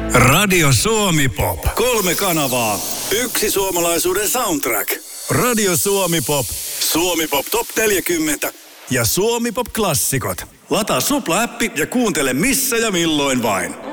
Radio Suomi Pop. 3 kanavaa, yksi suomalaisuuden soundtrack. Radio Suomi Pop, Suomi Pop Top 40 ja Suomi Pop Klassikot. Lataa Supla-appi ja kuuntele missä ja milloin vain.